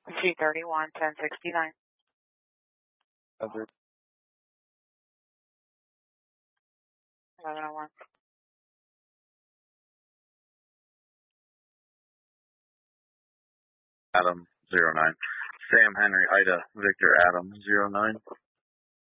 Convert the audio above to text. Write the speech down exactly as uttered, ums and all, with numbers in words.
G thirty-one, ten sixty-nine. Over. eleven oh one. Adam, zero nine. Sam Henry, Ida, Victor Adam, zero nine.